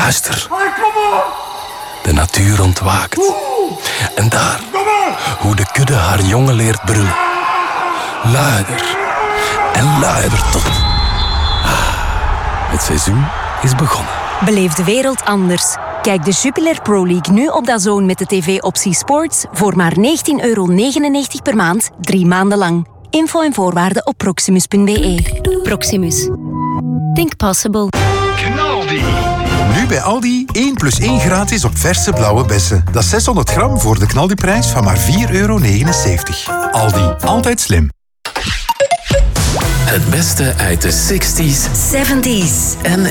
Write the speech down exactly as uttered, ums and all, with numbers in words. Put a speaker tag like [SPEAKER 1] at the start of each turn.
[SPEAKER 1] Luister. De natuur ontwaakt. En daar, hoe de kudde haar jongen leert brullen. Luider en luider tot... Het seizoen is begonnen.
[SPEAKER 2] Beleef de wereld anders. Kijk de Jupiler Pro League nu op DAZN met de tv-optie Sports voor maar negentien euro negenennegentig per maand, drie maanden lang. Info en voorwaarden op proximus punt b e. Proximus. Think possible.
[SPEAKER 3] Knaldi.
[SPEAKER 4] Nu bij Aldi één plus één gratis op verse blauwe bessen. Dat is zeshonderd gram voor de knaldiprijs van maar vier euro negenenzeventig. Aldi, altijd slim.
[SPEAKER 1] Het beste uit de zestig's,
[SPEAKER 2] zeventig's
[SPEAKER 1] en